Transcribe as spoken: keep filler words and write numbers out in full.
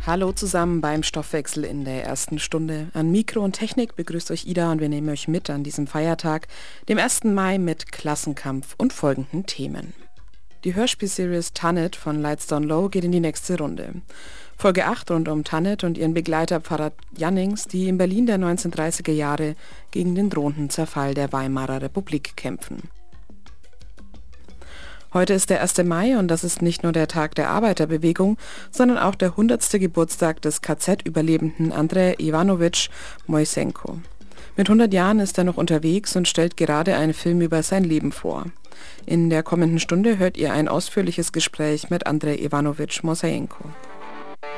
Hallo zusammen beim Stoffwechsel in der ersten Stunde. An Mikro und Technik begrüßt euch Ida und wir nehmen euch mit an diesem Feiertag, dem ersten Mai, mit Klassenkampf und folgenden Themen. Die Hörspielseries Tanit von Lights Down Low geht in die nächste Runde. Folge acht rund um Tanit und ihren Begleiter Pfarrer Jannings, die in Berlin der neunzehnhundertdreißiger Jahre gegen den drohenden Zerfall der Weimarer Republik kämpfen. Heute ist der erste Mai und das ist nicht nur der Tag der Arbeiterbewegung, sondern auch der hundertste Geburtstag des K Z-Überlebenden Andrej Iwanowitsch Moisenko. Mit hundert Jahren ist er noch unterwegs und stellt gerade einen Film über sein Leben vor. In der kommenden Stunde hört ihr ein ausführliches Gespräch mit Andrej Iwanowitsch Moisenko.